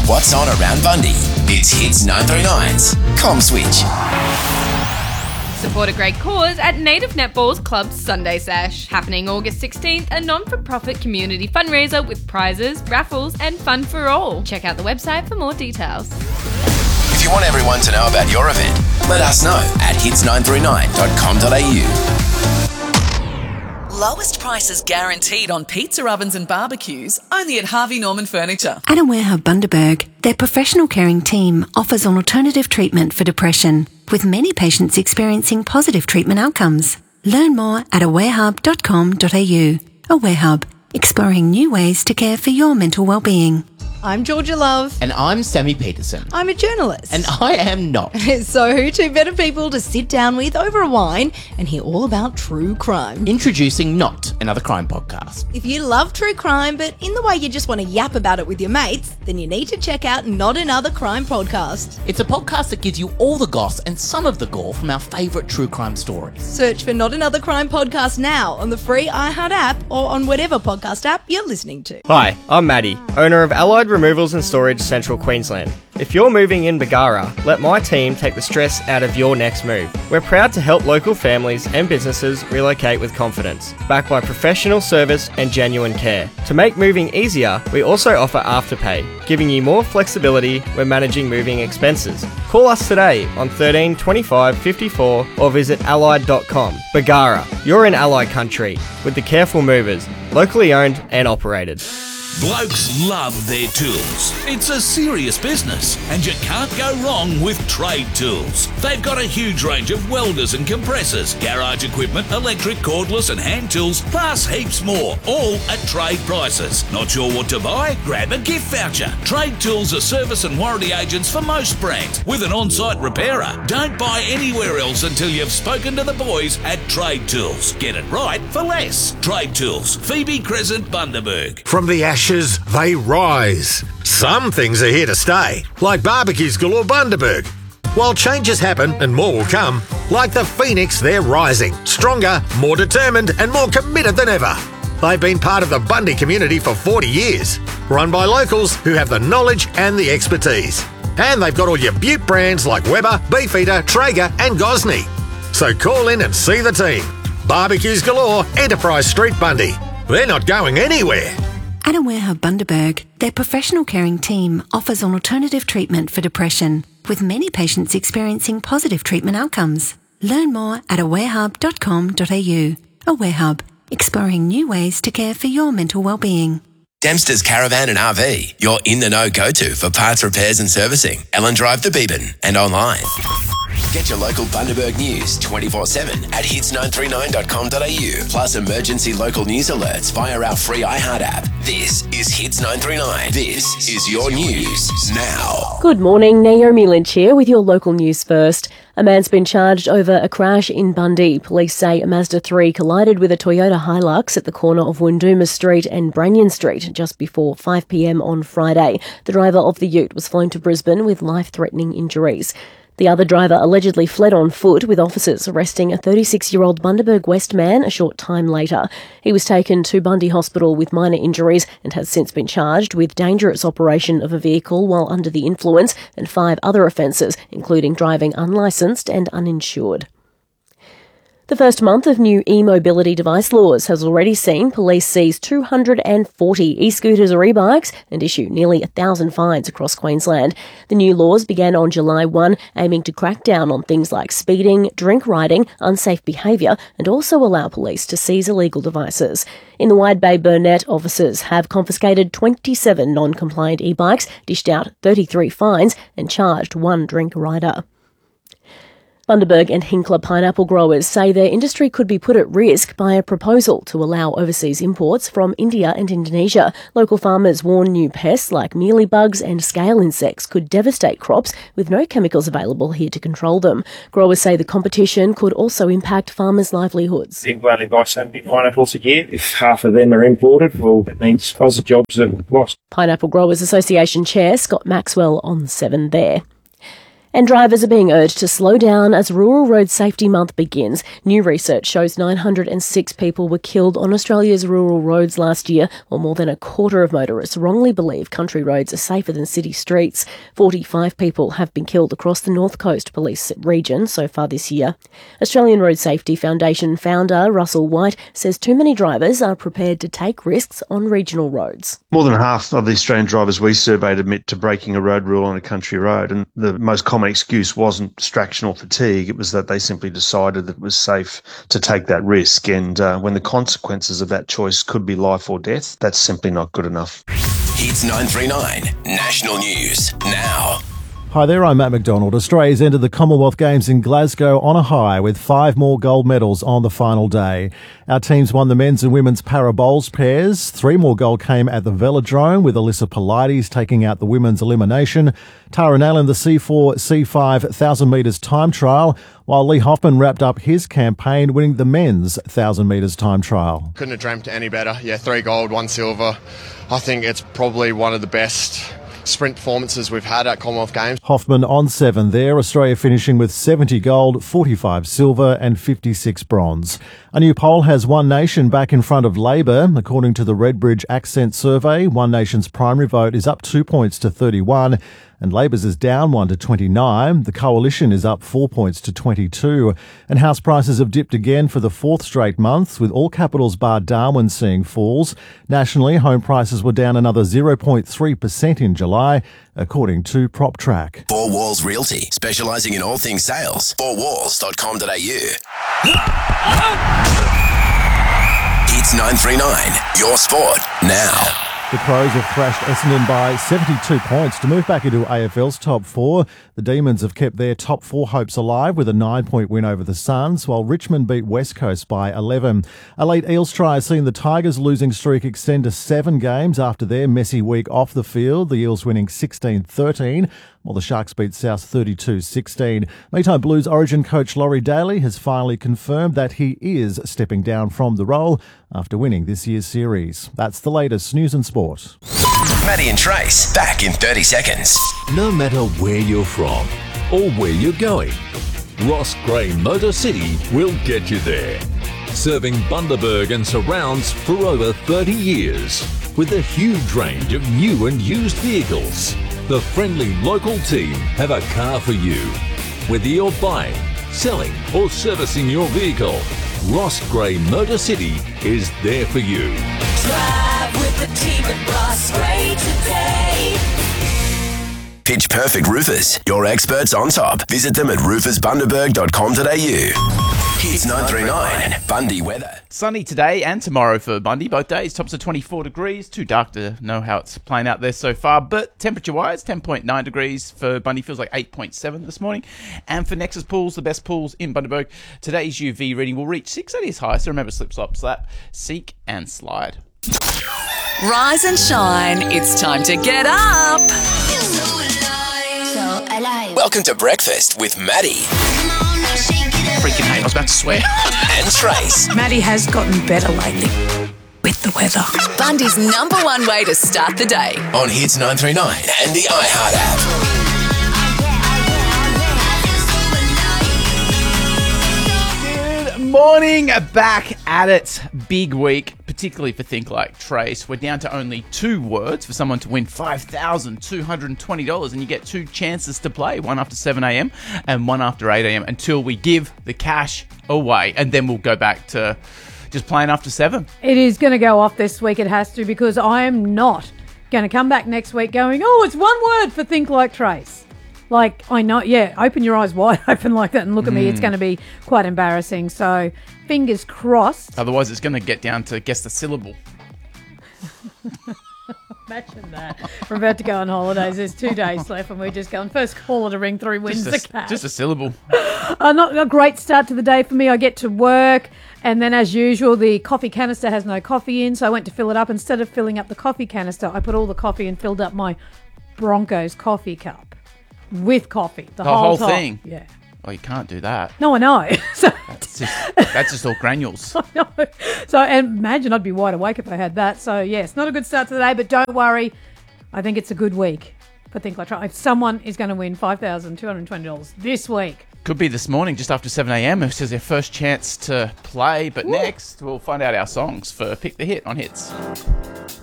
what's on around Bundy. It's Hits 939's Com Switch. Support a great cause at Native Netball's Club Sunday Sesh. Happening August 16th, a non-for-profit community fundraiser with prizes, raffles and fun for all. Check out the website for more details. If you want everyone to know about your event, let us know at hits939.com.au. Lowest prices guaranteed on pizza ovens and barbecues, only at Harvey Norman Furniture. At Awareha Bundaberg, their professional caring team offers an alternative treatment for depression, with many patients experiencing positive treatment outcomes. Learn more at awarehub.com.au. Awarehub, exploring new ways to care for your mental well-being. I'm Georgia Love. And I'm Sammy Peterson. I'm a journalist. And I am not. So who two better people to sit down with over a wine and hear all about true crime? Introducing Not Another Crime Podcast. If you love true crime, but in the way you just want to yap about it with your mates, then you need to check out Not Another Crime Podcast. It's a podcast that gives you all the goss and some of the gore from our favourite true crime stories. Search for Not Another Crime Podcast now on the free iHeart app or on whatever podcast app you're listening to. Hi, I'm Maddie, owner of Allied Removals and Storage Central Queensland. If you're moving in Bargara, let my team take the stress out of your next move. We're proud to help local families and businesses relocate with confidence, backed by professional service and genuine care. To make moving easier, we also offer Afterpay, giving you more flexibility when managing moving expenses. Call us today on 13 25 54 or visit allied.com. Bargara, you're in Allied country with the careful movers, locally owned and operated. Blokes love their tools. It's a serious business, and you can't go wrong with Trade Tools. They've got a huge range of welders and compressors, garage equipment, electric, cordless and hand tools, plus heaps more, all at trade prices. Not sure what to buy? Grab a gift voucher. Trade Tools are service and warranty agents for most brands, with an on-site repairer. Don't buy anywhere else until you've spoken to the boys at Trade Tools. Get it right for less. Trade Tools, Phoebe Crescent, Bundaberg. From the ashes, they rise. Some things are here to stay, like Barbecues Galore Bundaberg. While changes happen and more will come, like the Phoenix, they're rising, stronger, more determined and more committed than ever. They've been part of the Bundy community for 40 years, run by locals who have the knowledge and the expertise. And they've got all your Butte brands like Weber, Beefeater, Traeger and Gosney. So call in and see the team. Barbecues Galore, Enterprise Street, Bundy. They're not going anywhere. At Awareha Bundaberg, their professional caring team offers an alternative treatment for depression, with many patients experiencing positive treatment outcomes. Learn more at awarehub.com.au. Awarehub, exploring new ways to care for your mental well-being. Dempster's Caravan and RV, your in-the-know go-to for parts repairs and servicing. Ellen Drive to Beebyn and online. Get your local Bundaberg news 24/7 at hits939.com.au, plus emergency local news alerts via our free iHeart app. This is Hits 939. This is your news now. Good morning, Naomi Lynch here with your local news first. A man's been charged over a crash in Bundy. Police say a Mazda 3 collided with a Toyota Hilux at the corner of Wunduma Street and Branyan Street just before 5 p.m. on Friday. The driver of the ute was flown to Brisbane with life-threatening injuries. The other driver allegedly fled on foot, with officers arresting a 36-year-old Bundaberg West man a short time later. He was taken to Bundy Hospital with minor injuries and has since been charged with dangerous operation of a vehicle while under the influence and 5 other offences, including driving unlicensed and uninsured. The first month of new e-mobility device laws has already seen police seize 240 e-scooters or e-bikes and issue nearly 1,000 fines across Queensland. The new laws began on July 1, aiming to crack down on things like speeding, drink riding, unsafe behaviour, and also allow police to seize illegal devices. In the Wide Bay Burnett, officers have confiscated 27 non-compliant e-bikes, dished out 33 fines and charged 1 drink rider. Bundaberg and Hinkler pineapple growers say their industry could be put at risk by a proposal to allow overseas imports from India and Indonesia. Local farmers warn new pests like mealybugs and scale insects could devastate crops with no chemicals available here to control them. Growers say the competition could also impact farmers' livelihoods. I think we only buy so many pineapples a year. If half of them are imported, well, it means lots of jobs are lost. Pineapple Growers Association Chair Scott Maxwell on 7 there. And drivers are being urged to slow down as Rural Road Safety Month begins. New research shows 906 people were killed on Australia's rural roads last year, while more than a quarter of motorists wrongly believe country roads are safer than city streets. 45 people have been killed across the North Coast Police region so far this year. Australian Road Safety Foundation founder Russell White says too many drivers are prepared to take risks on regional roads. More than half of the Australian drivers we surveyed admit to breaking a road rule on a country road, and the most common excuse wasn't distraction or fatigue. It was that they simply decided that it was safe to take that risk, and when the consequences of that choice could be life or death, that's simply not good enough. Hits 939 National News now. Hi there, I'm Matt McDonald. Australia's entered the Commonwealth Games in Glasgow on a high with 5 more gold medals on the final day. Our teams won the men's and women's para bowls pairs. 3 more gold came at the velodrome with Alyssa Pilates taking out the women's elimination. Tara Nalen the C4, C5 1,000 metres time trial, while Lee Hoffman wrapped up his campaign winning the men's 1,000 metres time trial. Couldn't have dreamt any better. 3 gold, 1 silver. I think it's probably one of the best sprint performances we've had at Commonwealth Games. Hoffman on 7 there, Australia finishing with 70 gold, 45 silver and 56 bronze. A new poll has One Nation back in front of Labor. According to the Redbridge Accent Survey, One Nation's primary vote is up 2 points to 31 and Labor's is down 1 to 29. The Coalition is up 4 points to 22. And house prices have dipped again for the 4th straight month, with all capitals bar Darwin seeing falls. Nationally, home prices were down another 0.3% in July, according to PropTrack. Four Walls Realty, specialising in all things sales. 4walls.com.au. Hits 939, your sport now. The Crows have thrashed Essendon by 72 points to move back into AFL's top 4. The Demons have kept their top 4 hopes alive with a 9-point win over the Suns, while Richmond beat West Coast by 11. A late Eels try has seen the Tigers' losing streak extend to 7 games after their messy week off the field, the Eels winning 16-13, while the Sharks beat South 32-16. Meantime, Blues Origin coach Laurie Daly has finally confirmed that he is stepping down from the role after winning this year's series. That's the latest news and sport. Maddie and Trace, back in 30 seconds. No matter where you're from or where you're going, Ross Gray Motor City will get you there. Serving Bundaberg and surrounds for over 30 years with a huge range of new and used vehicles. The friendly local team have a car for you. Whether you're buying, selling or servicing your vehicle, Ross Gray Motor City is there for you. Drive with the team at Ross Gray today. Pitch Perfect Roofers, your experts on top. Visit them at roofersbundaberg.com.au. Hits 939, Bundy weather. Sunny today and tomorrow for Bundy, both days. Tops are 24 degrees. Too dark to know how it's playing out there so far. But temperature-wise, 10.9 degrees for Bundy. Feels like 8.7 this morning. And for Nexus Pools, the best pools in Bundaberg, today's UV reading will reach 6 at its high. So remember, slip, slop, slap, seek and slide. Rise and shine. It's time to get up. Welcome to Breakfast with Maddie. Freaking hate, I was about to swear. And Trace. Maddie has gotten better lately with the weather. Bundy's number one way to start the day. On Hits 939 and the iHeart app. Good morning, back at it. Big week, particularly for Think Like Trace. We're down to only 2 words for someone to win $5,220, and you get 2 chances to play, one after 7 a.m. and one after 8 a.m. until we give the cash away, and then we'll go back to just playing after 7. It is going to go off this week, it has to, because I am not going to come back next week going, oh, it's 1 word for Think Like Trace. Like, I know, open your eyes wide open like that and look at me. It's going to be quite embarrassing. So, fingers crossed. Otherwise, it's going to get down to guess the syllable. Imagine that. We're about to go on holidays. There's 2 days left and we're just going, first caller to ring 3 wins the cash. Just a syllable. Not a great start to the day for me. I get to work and then, as usual, the coffee canister has no coffee in. So, I went to fill it up. Instead of filling up the coffee canister, I put all the coffee and filled up my Broncos coffee cup. With coffee. The whole thing? Yeah. Oh, you can't do that. No, I know. That's just all granules. I know. So, and imagine I'd be wide awake if I had that. So, yes, not a good start to the day, but don't worry. I think it's a good week for Think Like Try. If someone is going to win $5,220 this week. Could be this morning, just after 7 a.m. It says their first chance to play. But next, we'll find out our songs for Pick the Hit on Hits.